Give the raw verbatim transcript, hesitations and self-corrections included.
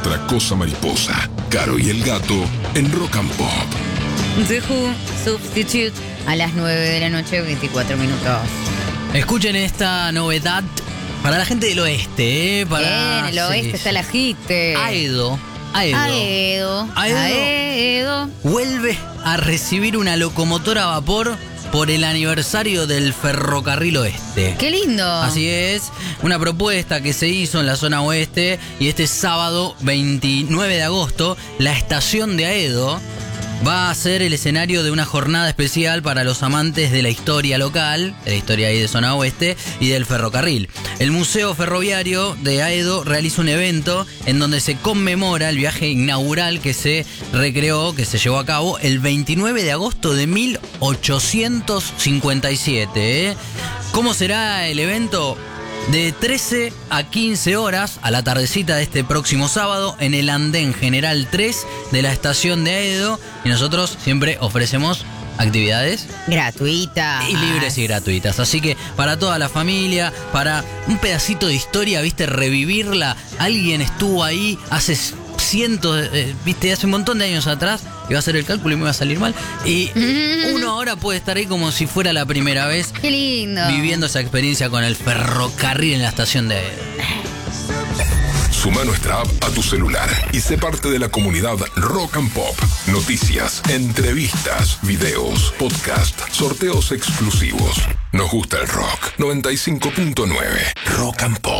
otra cosa mariposa. Caro y el gato en Rock and Pop. The Who, Substitute, a las nueve de la noche, veinticuatro minutos. Escuchen esta novedad para la gente del oeste, ¿eh? Para, Bien, el oeste sí, está sí. la gente. Aedo. Aedo. Aedo. Aedo. Aedo. Vuelve a recibir una locomotora a vapor por el aniversario del Ferrocarril Oeste. ¡Qué lindo! Así es, una propuesta que se hizo en la zona oeste y este sábado veintinueve de agosto, la estación de Aedo va a ser el escenario de una jornada especial para los amantes de la historia local, de la historia ahí de zona oeste y del ferrocarril. El Museo Ferroviario de Aedo realiza un evento en donde se conmemora el viaje inaugural que se recreó, que se llevó a cabo el veintinueve de agosto de mil ochocientos cincuenta y siete. ¿eh? ¿Cómo será el evento? De trece a quince horas a la tardecita de este próximo sábado en el andén General tres de la estación de Aedo. Y nosotros siempre ofrecemos actividades gratuitas y libres y gratuitas. Así que para toda la familia, para un pedacito de historia, viste, revivirla. Alguien estuvo ahí hace cientos, eh, viste, hace un montón de años atrás. Iba a hacer el cálculo y me iba a salir mal. Y uno ahora puede estar ahí como si fuera la primera vez. ¡Qué lindo! Viviendo esa experiencia con el ferrocarril en la estación de... Suma nuestra app a tu celular y sé parte de la comunidad Rock and Pop. Noticias, entrevistas, videos, podcast, sorteos exclusivos. Nos gusta el rock. noventa y cinco punto nueve Rock and Pop.